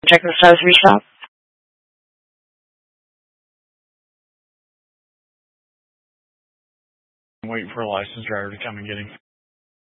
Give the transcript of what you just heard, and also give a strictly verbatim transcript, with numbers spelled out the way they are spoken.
Check the Salisbury shop. I'm waiting for a licensed driver to come and get him.